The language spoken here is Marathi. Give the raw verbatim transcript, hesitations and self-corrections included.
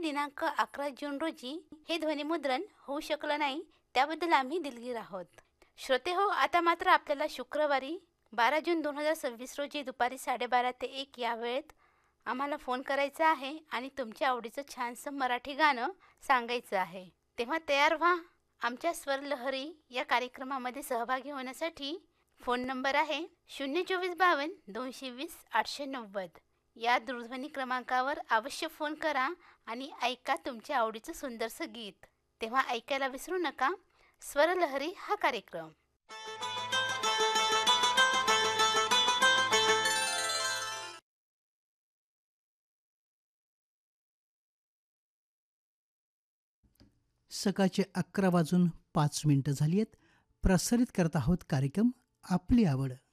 दिनांक अकरा जून रोजी हे ध्वनिमुद्रण होऊ शकलं नाही, त्याबद्दल आम्ही दिलगीर आहोत. श्रोते हो, आता मात्र आपल्याला शुक्रवारी बारा जून दोन हजार सव्वीस रोजी दुपारी साडेबारा ते एक या वेळेत आम्हाला फोन करायचा आहे आणि तुमच्या आवडीचं छानसं मराठी गाणं सांगायचं आहे. तेव्हा तयार व्हा. आमच्या स्वरलहरी या कार्यक्रमामध्ये सहभागी होण्यासाठी फोन नंबर आहे शून्य चोवीस बावन्न दोनशे वीस आठशे नव्वद. या दूरध्वनी क्रमांकावर अवश्य फोन करा आणि ऐका तुमच्या आवडीचं सुंदरसं गीत. तेव्हा ऐकायला विसरू नका स्वरलहरी हा कार्यक्रम. सकाळचे अकरा वाजून पाच मिनिटं झाली आहेत. प्रसारित करत आहोत कार्यक्रम आपली आवड.